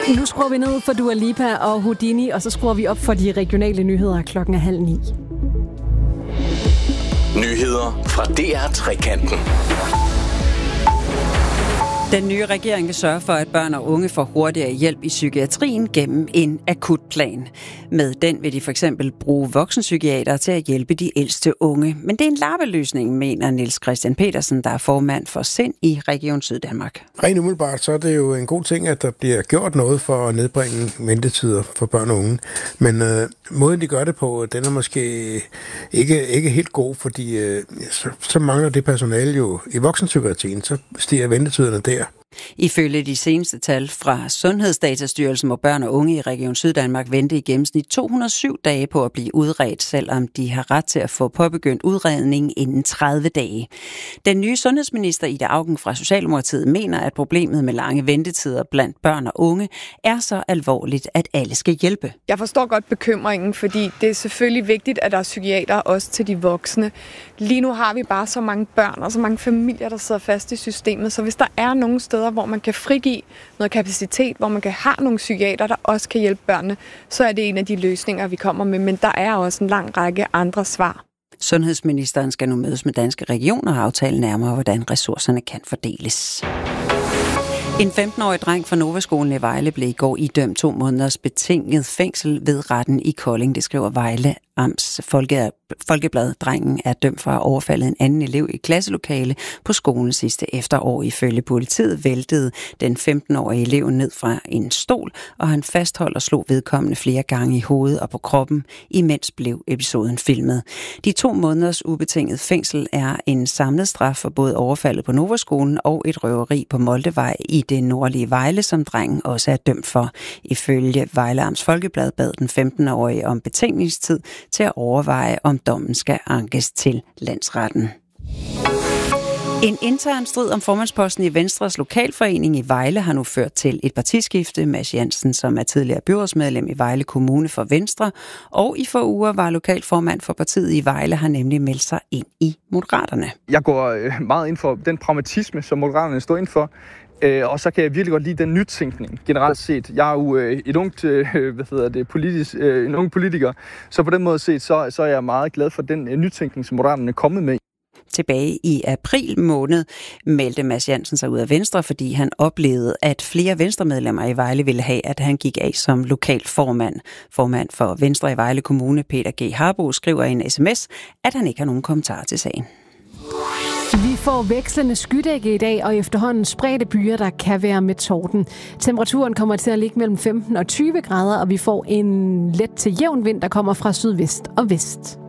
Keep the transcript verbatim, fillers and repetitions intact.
Nu skruer vi ned for Dua Lipa og Houdini, og så skruer vi op for de regionale nyheder. Klokken er halv ni. Nyheder fra D R Trekanten. Den nye regering vil sørge for, at børn og unge får hurtigere hjælp i psykiatrien gennem en akutplan. Med den vil de for eksempel bruge voksenpsykiatere til at hjælpe de ældste unge. Men det er en lappeløsning, mener Niels Christian Petersen, der er formand for SIND i Region Syddanmark. Rent umiddelbart, så er det jo en god ting, at der bliver gjort noget for at nedbringe ventetider for børn og unge. Men øh, måden, de gør det på, den er måske ikke, ikke helt god, fordi øh, så, så mangler det personale jo i voksenpsykiatrien, så stiger ventetiderne der. Ifølge de seneste tal fra Sundhedsdatastyrelsen må børn og unge i Region Syddanmark vente i gennemsnit to hundrede og syv dage på at blive udredt, selvom de har ret til at få påbegyndt udredning inden tredive dage. Den nye sundhedsminister Ida Auken fra Socialdemokratiet mener, at problemet med lange ventetider blandt børn og unge er så alvorligt, at alle skal hjælpe. Jeg forstår godt bekymringen, fordi det er selvfølgelig vigtigt, at der er psykiater også til de voksne. Lige nu har vi bare så mange børn og så mange familier, der sidder fast i systemet, så hvis der er nogle steder, hvor man kan frigive noget kapacitet, hvor man kan have nogle psykiater, der også kan hjælpe børnene, så er det en af de løsninger, vi kommer med. Men der er også en lang række andre svar. Sundhedsministeren skal nu mødes med Danske Regioner og aftale nærmere, hvordan ressourcerne kan fordeles. En femten-årig dreng fra Novaskolen i Vejle blev i går idømt to måneders betinget fængsel ved retten i Kolding. Det skriver Vejle Amts Folke, Folkeblad. Drengen er dømt for at overfalde en anden elev i klasselokale på skolen sidste efterår. Ifølge politiet væltede den femten-årige elev ned fra en stol, og han fastholdt og slog vedkommende flere gange i hovedet og på kroppen, imens blev episoden filmet. De to måneders ubetinget fængsel er en samlet straf for både overfaldet på Novaskolen og et røveri på Moldevej i det nordlige Vejle, som drengen også er dømt for. Ifølge Vejle Amts Folkeblad bad den femten-årige om betænkningstid til at overveje, om dommen skal ankes til landsretten. En intern strid om formandsposten i Venstres lokalforening i Vejle har nu ført til et partiskifte. Mads Jensen, som er tidligere byrådsmedlem i Vejle Kommune for Venstre, og i få uger var lokalformand for partiet i Vejle, har nemlig meldt sig ind i Moderaterne. Jeg går meget ind for den pragmatisme, som Moderaterne står ind for. Og så kan jeg virkelig godt lide den nytænkning generelt set. Jeg er jo et ungt, hvad hedder det, politisk, en ung politiker, så på den måde set, så, så er jeg meget glad for den nytænkning, som Moderaterne er kommet med. Tilbage i april måned meldte Mads Jensen sig ud af Venstre, fordi han oplevede, at flere Venstremedlemmer i Vejle ville have, at han gik af som lokal formand. Formand for Venstre i Vejle Kommune, Peter G. Harbo, skriver i en sms, at han ikke har nogen kommentar til sagen. Vi får vekslende skydække i dag, og efterhånden spredte byer, der kan være med torden. Temperaturen kommer til at ligge mellem femten og tyve grader, og vi får en let til jævn vind, der kommer fra sydvest og vest.